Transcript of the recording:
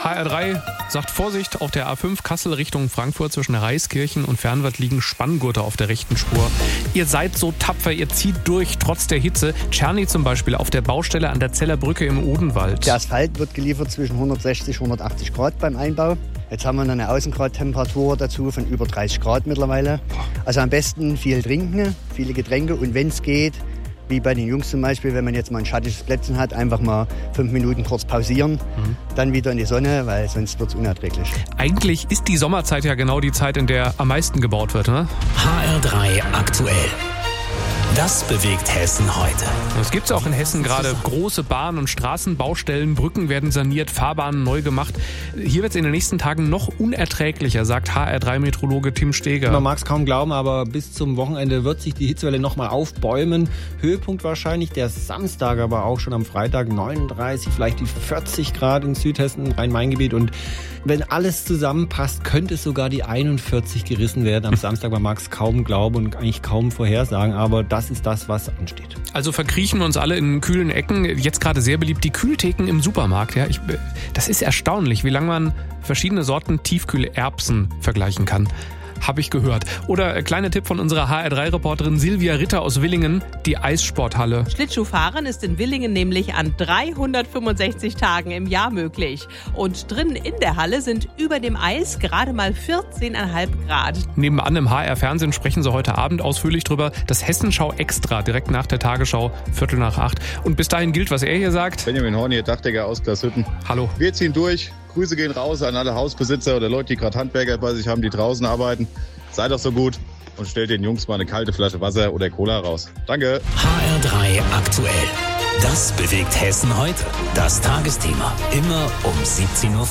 HR3 sagt Vorsicht, auf der A5 Kassel Richtung Frankfurt zwischen Reiskirchen und Fernwald liegen Spanngurte auf der rechten Spur. Ihr seid so tapfer, ihr zieht durch, trotz der Hitze. Czerny zum Beispiel auf der Baustelle an der Zeller Brücke im Odenwald. Der Asphalt wird geliefert zwischen 160 und 180 Grad beim Einbau. Jetzt haben wir noch eine Außengradtemperatur dazu von über 30 Grad mittlerweile. Also am besten viel trinken, viele Getränke und wenn es geht, wie bei den Jungs zum Beispiel, wenn man jetzt mal ein schattiges Plätzchen hat, einfach mal 5 Minuten kurz pausieren, dann wieder in die Sonne, weil sonst wird es unerträglich. Eigentlich ist die Sommerzeit ja genau die Zeit, in der am meisten gebaut wird, ne? HR3 aktuell. Das bewegt Hessen heute. Es gibt auch in Hessen gerade große Bahn- und Straßenbaustellen, Brücken werden saniert, Fahrbahnen neu gemacht. Hier wird es in den nächsten Tagen noch unerträglicher, sagt HR3-Meteorologe Tim Steger. Man mag es kaum glauben, aber bis zum Wochenende wird sich die Hitzewelle nochmal aufbäumen. Höhepunkt wahrscheinlich der Samstag, aber auch schon am Freitag 39, vielleicht die 40 Grad in Südhessen, Rhein-Main-Gebiet. Und wenn alles zusammenpasst, könnte es sogar die 41 gerissen werden am Samstag. Man mag es kaum glauben und eigentlich kaum vorhersagen, aber das ist das, was ansteht. Also verkriechen wir uns alle in kühlen Ecken. Jetzt gerade sehr beliebt die Kühltheken im Supermarkt. Ja, das ist erstaunlich, wie lange man verschiedene Sorten Tiefkühlerbsen vergleichen kann. Habe ich gehört. Oder kleiner Tipp von unserer HR3-Reporterin Silvia Ritter aus Willingen, die Eissporthalle. Schlittschuhfahren ist in Willingen nämlich an 365 Tagen im Jahr möglich. Und drinnen in der Halle sind über dem Eis gerade mal 14,5 Grad. Nebenan im HR-Fernsehen sprechen sie heute Abend ausführlich drüber. Das Hessenschau Extra, direkt nach der Tagesschau, 7:45. Und bis dahin gilt, was er hier sagt. Benjamin Horn hier, Dachdecker aus Glashütten. Hallo. Wir ziehen durch. Grüße gehen raus an alle Hausbesitzer oder Leute, die gerade Handwerker bei sich haben, die draußen arbeiten. Seid doch so gut und stellt den Jungs mal eine kalte Flasche Wasser oder Cola raus. Danke. HR3 aktuell. Das bewegt Hessen heute. Das Tagesthema. Immer um 17:05 Uhr.